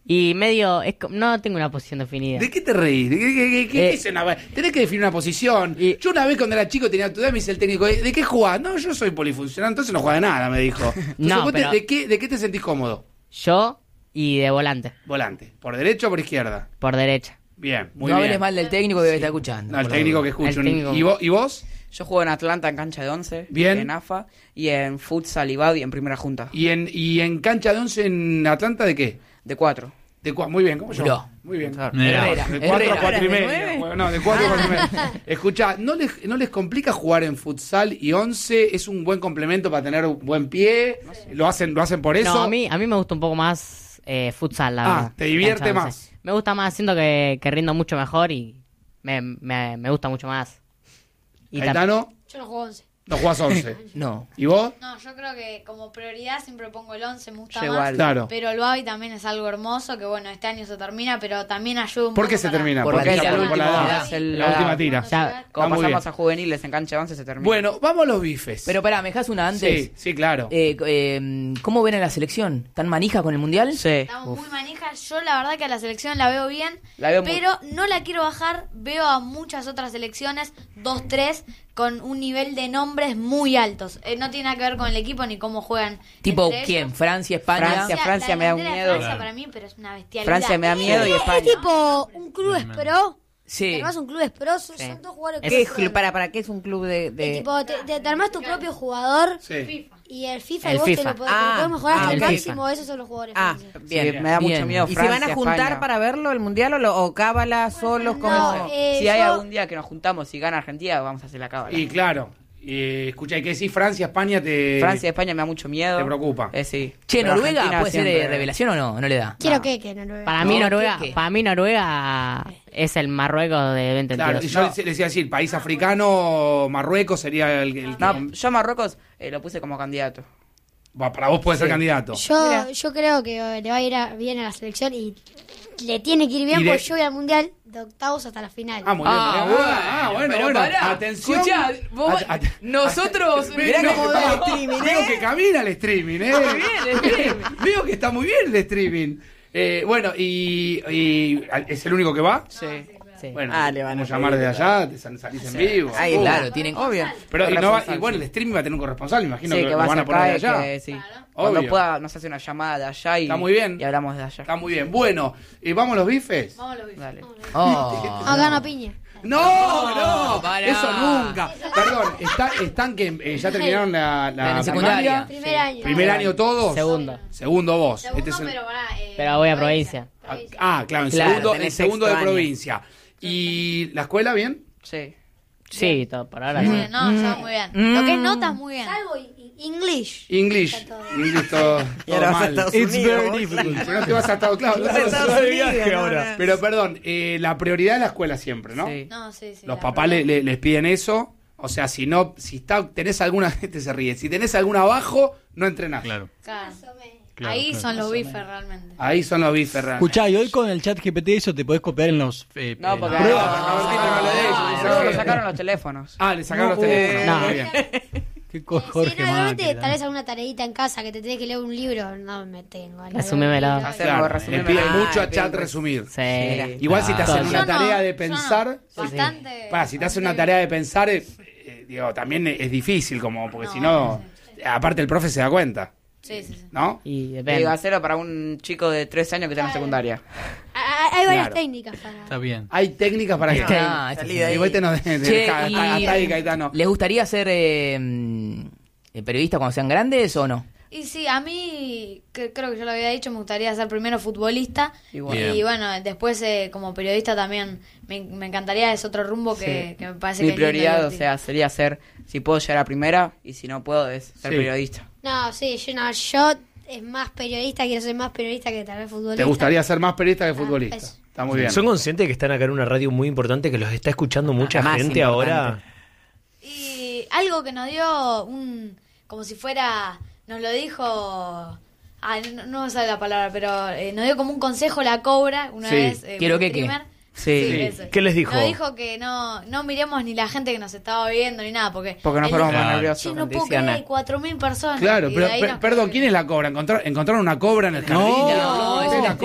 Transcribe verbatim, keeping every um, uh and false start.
Y medio, es, co- no tengo una posición definida. ¿De qué te reís? ¿De qué, qué, qué, qué Eh, es una- Tenés que definir una posición. Y- Yo una vez cuando era chico tenía tu edad, me dice el técnico, ¿de qué jugás? No, yo soy polifuncional, entonces no juega de nada, me dijo. Entonces, No, vos te- pero- ¿de, qué, ¿De qué te sentís cómodo? Yo y de volante, Volante. ¿Por derecha o por izquierda? por derecha. Bien, muy no bien. hables mal del técnico que está escuchando. No, el por técnico que favor. escucha. El un- técnico. ¿Y, vos, ¿Y vos? Yo juego en Atlanta en cancha de once, Bien. en A F A, y en futsal y badi en primera junta, ¿Y en, ¿Y en cancha de once en Atlanta de qué? de cuatro. De cua- muy bien, ¿cómo yo? Mirá. Muy bien. Claro. Mirá. Herrera. De cuatro a Herrera. cuatro y ¿De medio. nueve? Bueno, no, de cuatro a cuatro y medio. Escuchá, ¿no les, ¿no les complica jugar en futsal y once? ¿Es un buen complemento para tener un buen pie? ¿Lo hacen, lo hacen por eso? No, a mí, a mí me gusta un poco más eh, futsal, la Ah, verdad. te divierte Cancha de más. once. Me gusta más, siento que, que rindo mucho mejor y me, me, me gusta mucho más. Y tam- Caetano, Yo no juego once. no jugás once. No. ¿Y vos? No, yo creo que como prioridad siempre pongo el once, me gusta Yo más. igual. Claro. Pero el Babi también es algo hermoso, que bueno, este año se termina, pero también ayuda un ¿Por poco qué se para- termina? Por Porque la ya tira, por, por la la edad. última edad. El- La última la- tira. cuando Ya- llega- Como Está muy pasamos bien. a juveniles en cancha de once se termina. Bueno, vamos a los bifes. Pero pará, ¿me dejas una antes? Sí, sí, claro. Eh, eh, ¿Cómo ven a la selección? ¿Tan manija con el Mundial? Sí. Estamos muy manijas. Yo la verdad que a la selección la veo bien, La veo muy- pero no la quiero bajar. Veo a muchas otras selecciones, dos, tres, con un nivel de nombres muy altos. Eh, no tiene nada que ver con el equipo ni cómo juegan. ¿Tipo entre quién? ellos. ¿Francia, España? Francia, Francia la me da un delantera de miedo. Francia Claro. para mí, pero es una bestialidad. Francia me da miedo y Eh, España. Es tipo un club es pro. Sí. Además, un club es pro, son Sí. son dos jugadores Es que ¿Qué es, juegan. para, ¿Para qué es un club de...? Y de... tipo, te, te, te armás tu propio jugador Sí. y el FIFA El y vos te FIFA. lo, podés- te lo Ah, podés mejorar ah, hasta el ok. máximo. Esos son los jugadores Ah, franceses. bien, Sí, me da bien. mucho miedo ¿Y se Francia, van a juntar España. para verlo el mundial o, lo, o cábala solos? ¿Cómo No, se- eh, Si hay yo- algún día que nos juntamos y gana Argentina, vamos a hacer la cábala. Y claro, eh, escucha, hay que decir Francia, España te... Francia y España me da mucho miedo. Te preocupa. Eh, sí. Che, Pero ¿Noruega Argentina puede ser de siempre- revelación o no? ¿No le da? Quiero No. que, que Noruega. Para mí No, Noruega, ¿qué, qué? para mí Noruega es el Marruecos de veinte Claro, y yo veintidós. les les decía decir, país africano, Marruecos sería el, el que... No, yo a Marruecos eh, lo puse como candidato. Va, para vos puede ser Sí. candidato. Yo, yo creo que eh, le va a ir a- bien a la selección y le tiene que ir bien Y de- porque yo voy al mundial de octavos hasta la final. Ah, muy bien. Ah, muy bien. bueno, Ah, bueno, pero bueno. pará, Atención. escuchá, vos- At- at- nosotros- at- mirá veo cómo que va va- el streaming, Veo ¿eh? que camina el streaming, ¿eh? Muy bien, el streaming. Veo que está muy bien el streaming. Eh, bueno, y, y ¿es el único que va? Sí. Sí. Bueno, Ah, le van a vamos a llamar desde allá, te sal- salís en vivo. Ahí Uh. Claro, tienen... Obvio. Pero y, no va- y Corresponsal, bueno, sí. el streaming va a tener un corresponsal, me imagino Sí, que, que lo va van a a poner de acá, allá. que sí. Obvio. Cuando pueda nos hace una llamada de allá y, Está muy bien. y hablamos de allá. Está muy bien. Bueno, ¿y vamos a los bifes? Vamos a los bifes. Dale. Oh. Acá no piña. No, no, pará. eso nunca. Perdón, está, están que eh, ya terminaron la, la La secundaria. primaria? Primer año. Primer año todos. Segundo. Segundo vos. Segundo, Este es el- pero, pará, eh, Pero voy a provincia. Ah, claro, en Claro, segundo, en tenés segundo de sexto año. provincia. ¿Y la escuela bien? Sí. Sí, todo por ahora. Sí, sí. no, está muy bien. Lo que es notas, muy bien. Salvo i- i- English. English. Está todo. English todo, Y todo ahora vas a mal. Estados It's Unidos. very vos, difficult. Pero no te vas a Estados claro, no Vas te a vas a- Estados de Unidos, viaje no, ahora. no. Pero perdón, eh, la prioridad es la escuela siempre, ¿no? Sí. No, sí, sí. Los la papás le- le- les piden eso. O sea, si no, si está, tenés alguna, este se ríe, si tenés alguna abajo, no entrenás. Claro. Claro. Claro, Ahí claro. son los bifes realmente. Ahí son los bifes realmente. Escuchá, y hoy con el chat G P T eso te podés copiar en los eh, No, en porque las pruebas. no, Robertito, no le des, Ah, no, no, no. lo sacaron los teléfonos. Ah, le sacaron No, los teléfonos. no. Muy bien. Qué co- Sí, Jorge no, igualmente Macri, tal vez alguna tareita en casa que te tenés que leer un libro. No me tengo. a leer Resumímelo. un libro. Hacer- Claro, resumime. le piden Ah, mucho a bien, chat pues. resumir. Sí. Igual si te Ah. hacen Yo una no, tarea de yo pensar, no. Bastante. para, si te hacen una tarea de pensar, eh, eh, digo, también es difícil, como, porque No, si no, aparte el profe se da cuenta, Sí, sí, sí. ¿no? Y Digo, depende. hacerlo para un chico de trece años que está en secundaria. Ah, Hay varias Claro. técnicas para. Está bien. Hay técnicas para que... Ah, esta salí de sí. ahí. Y vos te no de, de- Che, hasta- y- hasta ahí, Caetano. ¿Les gustaría ser eh, mm, eh, periodistas cuando sean grandes o no? Y sí, a mí, que creo que yo lo había dicho, me gustaría ser primero futbolista. Igual. Bien. Y bueno, después eh, como periodista también me, me encantaría, es otro rumbo que, Sí. que me parece Mi que es lindo y prioridad, o divertido. sea, sería ser, si puedo llegar a primera, y si no puedo, es ser Sí. periodista. No, sí, yo no. Yo es más periodista, quiero ser más periodista que tal vez futbolista. ¿Te gustaría ser más periodista que Ah, futbolista? eso. Está muy bien. ¿Son conscientes que están acá en una radio muy importante que los está escuchando mucha más gente importante. ahora? Y algo que nos dio un, como si fuera, nos lo dijo, ah, no, no me sale la palabra, pero eh, nos dio como un consejo la Cobra una Sí. vez. eh, Quiero un que qué. streamer. Sí. Sí. eso. ¿Qué les dijo? Nos dijo que no, no miremos ni la gente que nos estaba viendo ni nada, porque... Porque nos él ponemos dijo, más Claro. nerviosos. "Che, no puedo Decían, creer, "Ah". hay cuatro mil personas. Claro, Y pero de ahí per- nos perdón, quedó- ¿quién es la cobra? ¿Encontrar- ¿Encontraron una cobra en el jardín? No, ¿Qué es la no,